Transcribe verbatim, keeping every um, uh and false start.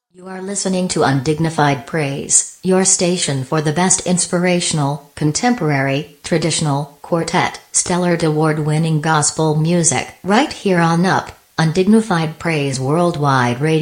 You are listening to Undignified Praise, your station for the best inspirational, contemporary, traditional, quartet, Stellar award-winning gospel music, right here on U P, Undignified Praise Worldwide Radio.